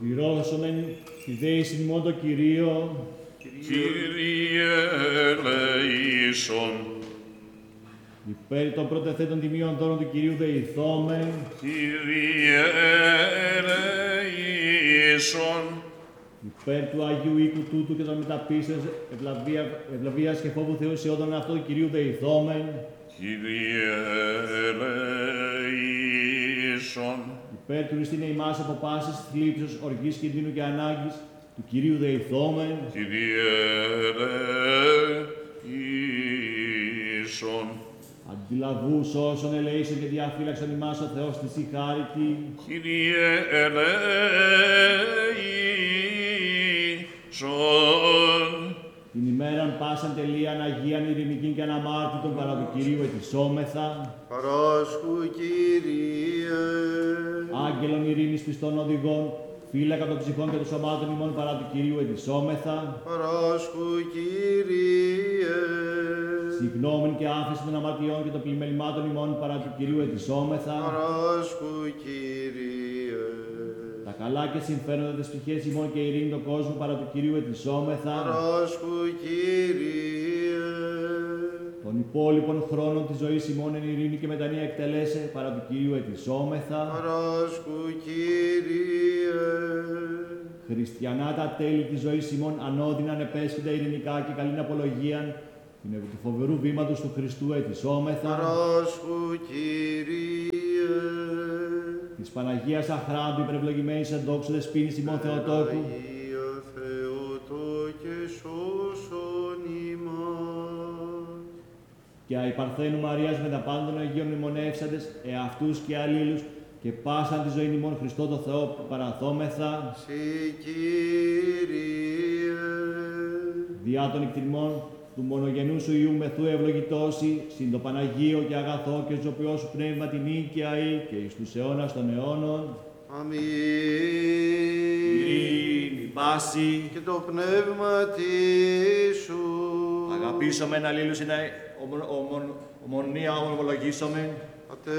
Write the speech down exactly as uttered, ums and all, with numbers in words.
Πληρώσομεν τη δέηση ημών το Κυρίο, Κύριε ελεήσον. υπέρ των πρωτεθέτων τιμίων δώρων του Κυρίου δεηθόμεν, Κύριε ελεήσον. υπέρ του Αγίου Οίκου τούτου και των μεταπίστεως ευλαβία, ευλαβίας και φόβου Θεού σε όδον αυτό του Κυρίου δεηθόμεν, Κύριε ελεήσον. υπέρ του Χριστίνε ημάς από πάσης θλίψεως, οργής, κινδύνου και ανάγκης, του Κυρίου δεηθόμεν, Κύριε ελεήσον. αντιλαβούς όσων ελέησον και διαφύλαξον ημάς ο Θεός της η χάριτη, Κύριε ελεήσον. την ημέραν πάσαν τελείαν Αγίαν ειρηνικήν και αναμάρτητον παρά του Κυρίου ετισόμεθα, Παράσχου, Κύριε. άγγελων ειρήνης πιστών οδηγών, φύλακα των ψυχών και των σωμάτων ημών παρά του Κυρίου ετισόμεθα, Παράσχου, Κύριε. συγγνώμην και άφεση των αμαρτιών και των πλημελημάτων ημών παρά του Κυρίου ετισόμεθα, Παράσχου, Κύριε. τα καλά και συμφέροντα της ψυχές ημών και ειρήνη των κόσμου παρά του Κυρίου ετισόμεθα, Παράσχου, Κύριε. των υπόλοιπων χρόνων της ζωής ημών εν ειρήνη και μετανία εκτελέσε παρά του Κυρίου ετισόμεθα, Παράσχου, Κύριε. χριστιανά τα τέλη της ζωής ημών ανώδυναν επέσχυντα ειρηνικά και καλήν απολογίαν, την επί του φοβερού βήματος του Χριστού ετισόμεθα, Παράσχου, Κύριε. της Παναγίας Αχράντου υπερευλογημένης εν δόξου δεσποίνης ημών Θεοτόκου, Αγία Θεοτόκε σώσον ημάς. και αϊπαρθένου Μαρίας με τα πάντα των Αγίων μνημονεύσαντες, εαυτούς και αλλήλους, και πάσαν τη ζωή ημών Χριστό το Θεό παραθόμεθα, Συ, Κύριε. διά των εκτιμών του μονογενού σου Υιού μεθού ευλογητώσει, συν το Παναγίο και αγαθό και ζωπιό σου πνεύμα την οίκαια ή και εις τους αιώνας των αιώνων. Αμήν. Ειρήνη, πάση, Και το πνεύμα σου. αγαπήσομεν αλλήλους, είναι ομονία ομολογήσομεν.